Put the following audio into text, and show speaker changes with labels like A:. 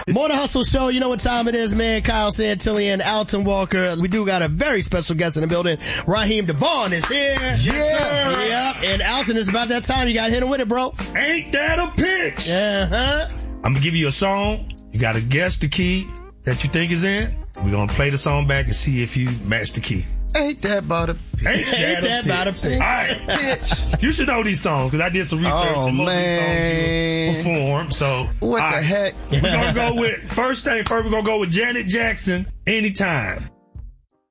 A: Morning Hustle Show. You know what time it is, man. Kyle Santillan, Alton Walker. We do got a very special guest in the building. Raheem DeVaughn is here.
B: Yes, sir.
A: Yep. And Alton, it's about that time. You got to hit him with it, bro.
B: Ain't that a pitch?
A: Uh-huh.
B: I'm going to give you a song. You got to guess the key that you think is in. We're going to play the song back and see if you match the key.
C: Ain't that about a pitch?
B: Ain't that about a pitch? All right. You should know these songs because I did some research and most of these songs you perform. So,
C: what the heck?
B: We're going to go with, first thing first, we're going to go with Janet Jackson, Anytime.